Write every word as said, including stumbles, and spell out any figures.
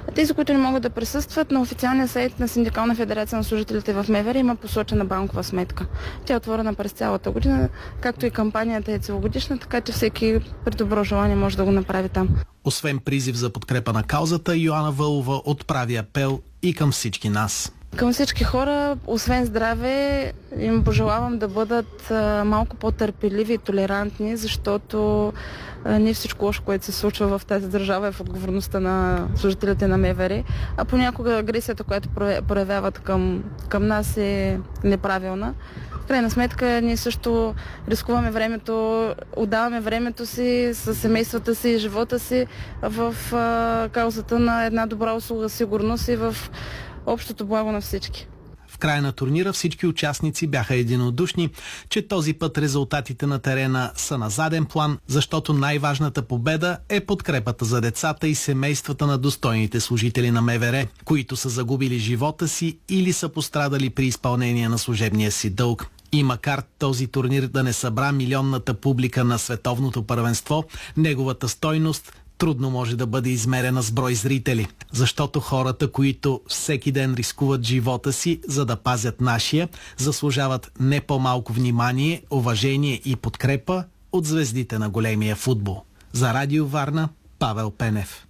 А тези, които не могат да присъстват, на официалния сайт на Синдикална федерация на служителите в МВР има посочена банкова сметка. Тя е отворена през цялата година, както и кампанията е целогодишна, така че всеки при добро желание може да го направи там. Освен призив за подкрепа на каузата, Йоана Вълова отправи апел и към всички нас. Към всички хора, освен здраве, им пожелавам да бъдат а, малко по-търпеливи и толерантни, защото а, не всичко лошо, което се случва в тази държава е в отговорността на служителите на МВР, а понякога агресията, която проявяват към, към нас е неправилна. В крайна сметка ние също рискуваме времето, отдаваме времето си с семействата си и живота си в а, каузата на една добра услуга, сигурност и в общото благо на всички. В края на турнира всички участници бяха единодушни, че този път резултатите на терена са на заден план, защото най-важната победа е подкрепата за децата и семействата на достойните служители на МВР, които са загубили живота си или са пострадали при изпълнение на служебния си дълг. И макар този турнир да не събра милионната публика на световното първенство, неговата стойност трудно може да бъде измерена с брой зрители, защото хората, които всеки ден рискуват живота си, за да пазят нашия, заслужават не по-малко внимание, уважение и подкрепа от звездите на големия футбол. За Радио Варна, Павел Пенев.